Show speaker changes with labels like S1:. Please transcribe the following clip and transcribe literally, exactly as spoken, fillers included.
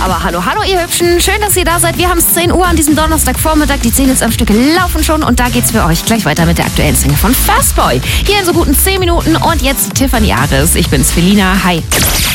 S1: aber hallo, hallo ihr Hübschen. Schön, dass ihr da seid. Wir haben es zehn Uhr an diesem Donnerstagvormittag. Die zehn jetzt am Stück laufen schon und da geht's für euch gleich weiter mit der aktuellen Single von Fastboy. Hier in so guten zehn Minuten und jetzt Tiffany Ares. Ich bin's, Felina. Hi.